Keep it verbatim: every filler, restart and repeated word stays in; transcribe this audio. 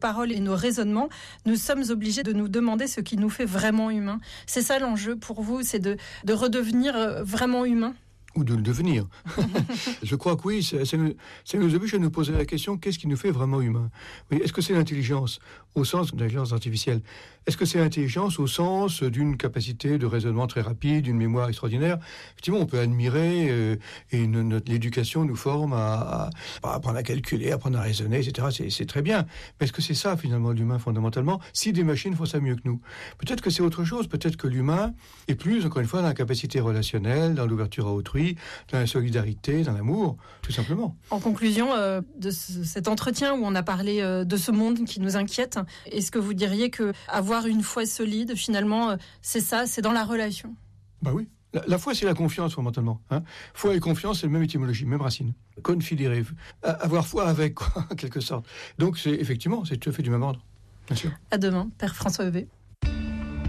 paroles et nos raisonnements, nous sommes obligés de nous demander ce qui nous fait vraiment humains. C'est ça l'enjeu pour vous, c'est de, de redevenir vraiment humain ? Ou de le devenir. Je crois que oui, ça, ça, nous, ça nous oblige à nous poser la question, qu'est-ce qui nous fait vraiment humain ? Oui, est-ce que c'est l'intelligence, au sens de l'intelligence artificielle ? Est-ce que c'est l'intelligence au sens d'une capacité de raisonnement très rapide, d'une mémoire extraordinaire ? Effectivement, on peut admirer, euh, et une, notre, l'éducation nous forme à, à, à apprendre à calculer, à apprendre à raisonner, et cetera. C'est, c'est très bien. Mais est-ce que c'est ça, finalement, l'humain, fondamentalement, si des machines font ça mieux que nous ? Peut-être que c'est autre chose. Peut-être que l'humain est plus, encore une fois, dans la capacité relationnelle, dans l'ouverture à autrui, dans la solidarité, dans l'amour, tout simplement. En conclusion euh, de ce, cet entretien où on a parlé euh, de ce monde qui nous inquiète, est-ce que vous diriez que avoir une foi solide, finalement, euh, c'est ça, c'est dans la relation ? Bah oui. La, la foi, c'est la confiance, fondamentalement. Hein. Foi et confiance, c'est la même étymologie, même racine. Confidere, avoir foi avec, quoi, en quelque sorte. Donc, c'est, effectivement, c'est tout à fait du même ordre, bien sûr. À demain, Père François Heuvet.